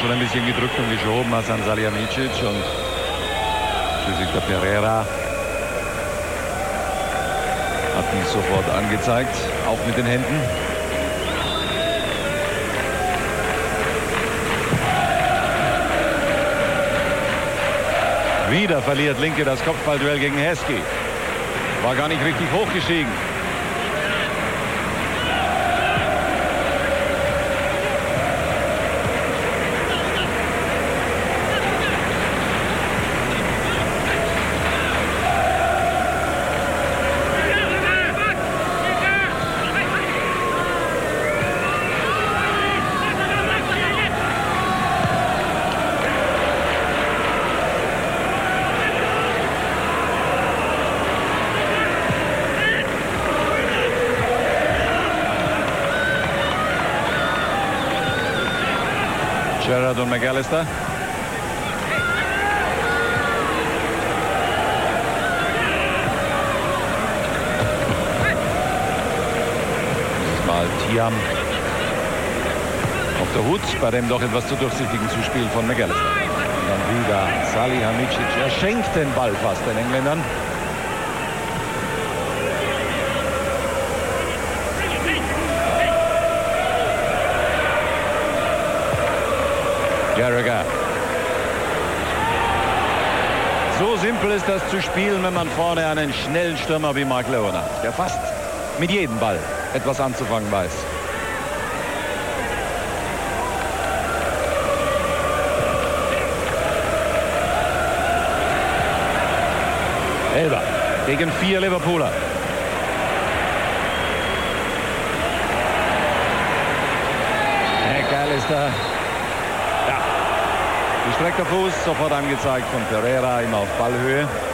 schon ein bisschen gedrückt und geschoben, Hasan Salihamidzic, und schließlich der Pereira hat dies sofort angezeigt, auch mit den Händen. Wieder verliert Linke das Kopfballduell gegen Heskey. War gar nicht richtig hochgestiegen. Gerrard und McAllister. Dieses Mal Thiam auf der Hut bei dem doch etwas zu durchsichtigen Zuspiel von McAllister. Und dann wieder Salihamidzic. Er schenkt den Ball fast den Engländern. Gallagher. So simpel ist das zu spielen, wenn man vorne einen schnellen Stürmer wie Mark Leona hat, der fast mit jedem Ball etwas anzufangen weiß. Elber gegen 4 Liverpooler. McAllister. Gestreckter Fuß, sofort angezeigt von Pereira, immer auf Ballhöhe.